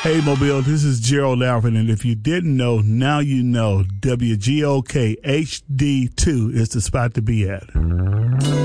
Hey, Mobile, this is Gerald Alvin, and if you didn't know, now you know WGOK HD2 is the spot to be at.